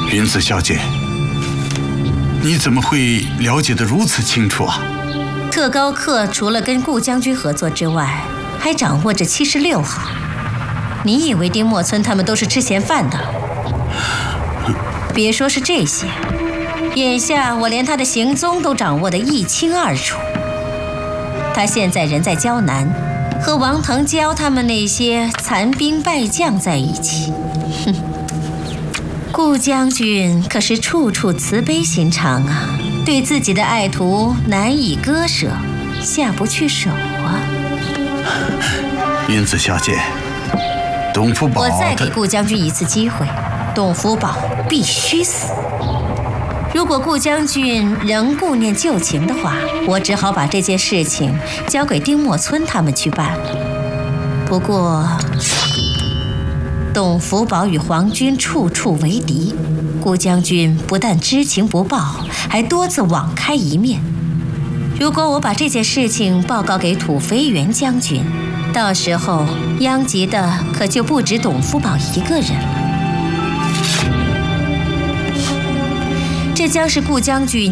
云子小姐，你怎么会了解得如此清楚啊？ 特高课除了跟顾将军合作之外，还掌握着76号。你以为丁默村他们都是吃闲饭的？别说是这些，眼下我连他的行踪都掌握得一清二楚。他现在人在胶南，和王腾蛟他们那些残兵败将在一起。哼，顾将军可是处处慈悲心肠啊，对自己的爱徒难以割舍，下不去手啊。 云子小姐，董福宝， 我再给顾将军一次机会，董福宝必须死。如果顾将军仍顾念旧情的话，我只好把这件事情交给丁默村他们去办了。不过，董福宝与皇军处处为敌，顾将军不但知情不报，还多次网开一面。如果我把这件事情报告给土肥原将军，到时候殃及的可就不止董福宝一个人了。这将是顾将军